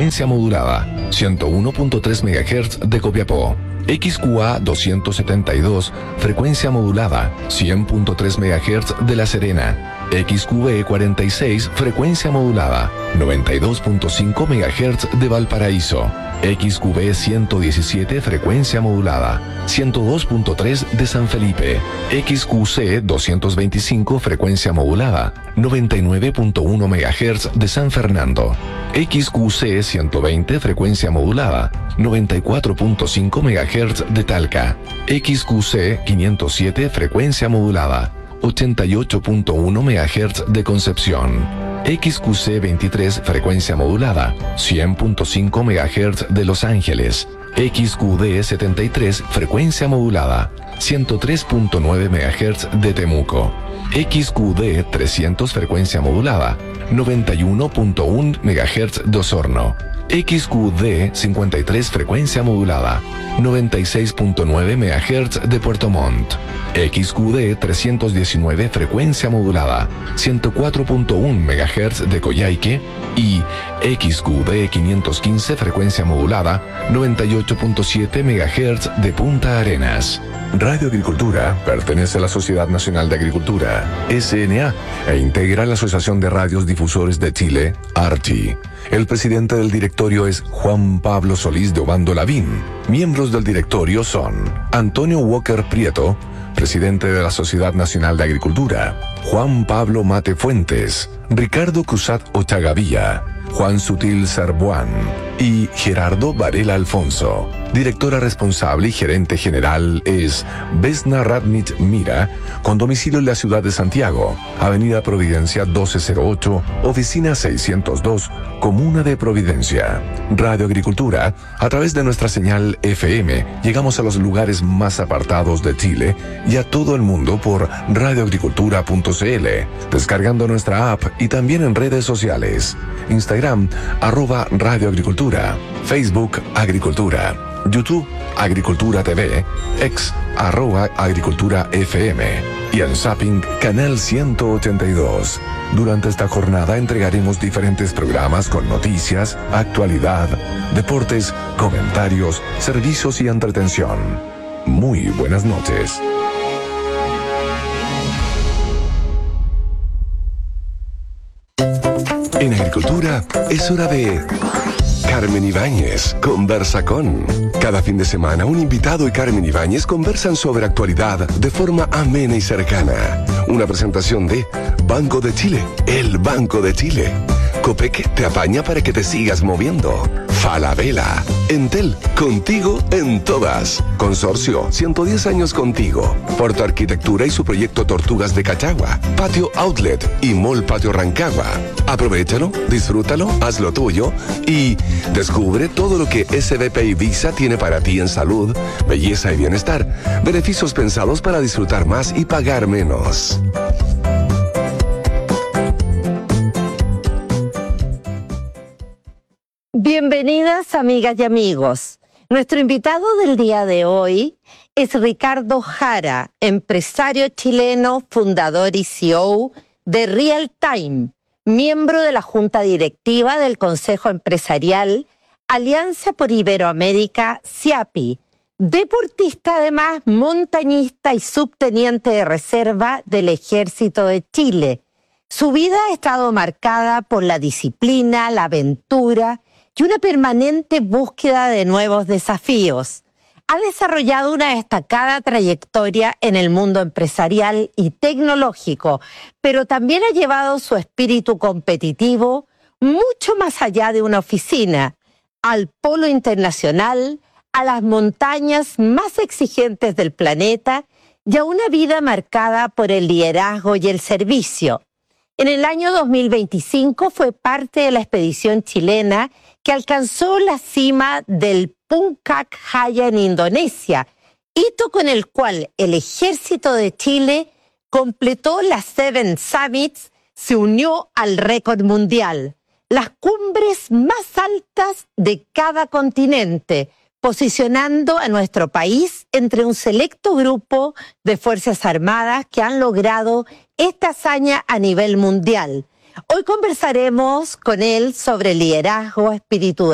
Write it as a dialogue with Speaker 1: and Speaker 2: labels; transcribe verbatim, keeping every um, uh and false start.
Speaker 1: frecuencia modulada, ciento uno punto tres megahertz de Copiapó. X Q A doscientos setenta y dos, frecuencia modulada, cien punto tres megahertz de La Serena. X Q B cuarenta y seis, frecuencia modulada, noventa y dos punto cinco megahertz de Valparaíso. X Q B ciento diecisiete, frecuencia modulada, ciento dos punto tres de San Felipe. X Q C doscientos veinticinco, frecuencia modulada, noventa y nueve punto uno megahertz de San Fernando. X Q C ciento veinte, frecuencia modulada, noventa y cuatro punto cinco megahertz de Talca. X Q C quinientos siete, frecuencia modulada, ochenta y ocho punto uno megahertz de Concepción. X Q C veintitrés, frecuencia modulada, cien punto cinco megahertz de Los Ángeles. X Q D setenta y tres, frecuencia modulada, ciento tres punto nueve megahertz de Temuco. X Q D trescientos, frecuencia modulada, noventa y uno punto uno megahertz de Osorno. X Q D cincuenta y tres, frecuencia modulada, noventa y seis punto nueve megahertz de Puerto Montt. X Q D trescientos diecinueve, frecuencia modulada, ciento cuatro punto uno megahertz de Coyhaique. Y X Q D quinientos quince, frecuencia modulada, noventa y ocho punto siete megahertz de Punta Arenas. Radio Agricultura pertenece a la Sociedad Nacional de Agricultura, S N A, e integra la Asociación de Radios Difusores de Chile, ARCHI. El presidente del directorio es Juan Pablo Solís de Obando Lavín. Miembros del directorio son Antonio Walker Prieto, presidente de la Sociedad Nacional de Agricultura; Juan Pablo Mate Fuentes; Ricardo Cusat Ochagavía; Juan Sutil Sarbuán y Gerardo Varela Alfonso. Directora responsable y gerente general es Vesna Radnich Mira, con domicilio en la ciudad de Santiago, Avenida Providencia doce cero ocho, Oficina seiscientos dos, Comuna de Providencia. Radio Agricultura, a través de nuestra señal F M, llegamos a los lugares más apartados de Chile y a todo el mundo por radioagricultura punto c l, descargando nuestra app y también en redes sociales. Instagram, arroba Radio Agricultura; Facebook, Agricultura; YouTube, Agricultura T V; X, arroba Agricultura F M; y en Zapping, Canal ciento ochenta y dos. Durante esta jornada entregaremos diferentes programas con noticias, actualidad, deportes, comentarios, servicios y entretención. Muy buenas noches. En Agricultura es hora de Carmen Ibáñez conversa con. Cada fin de semana un invitado y Carmen Ibáñez conversan sobre actualidad de forma amena y cercana. Una presentación de Banco de Chile, el Banco de Chile. Copec te apaña para que te sigas moviendo. Falabella, Entel, contigo en todas. Consorcio, ciento diez años contigo. Porto Arquitectura y su proyecto Tortugas de Cachagua. Patio Outlet y Mall Patio Rancagua. Aprovechalo, disfrútalo, hazlo tuyo y descubre todo lo que S B P y Visa tiene para ti en salud, belleza y bienestar. Beneficios pensados para disfrutar más y pagar menos.
Speaker 2: Bienvenidas, amigas y amigos. Nuestro invitado del día de hoy es Ricardo Jara, empresario chileno, fundador y C E O de Real Time, miembro de la Junta Directiva del Consejo Empresarial Alianza por Iberoamérica, SIAPI, deportista además, montañista y subteniente de reserva del Ejército de Chile. Su vida ha estado marcada por la disciplina, la aventura y una permanente búsqueda de nuevos desafíos. Ha desarrollado una destacada trayectoria en el mundo empresarial y tecnológico, pero también ha llevado su espíritu competitivo mucho más allá de una oficina, al polo internacional, a las montañas más exigentes del planeta y a una vida marcada por el liderazgo y el servicio. En el año dos mil veinticinco fue parte de la expedición chilena que alcanzó la cima del Puncak Jaya en Indonesia, hito con el cual el Ejército de Chile completó las Seven Summits, se unió al récord mundial, las cumbres más altas de cada continente, posicionando a nuestro país entre un selecto grupo de Fuerzas Armadas que han logrado esta hazaña a nivel mundial. Hoy conversaremos con él sobre liderazgo, espíritu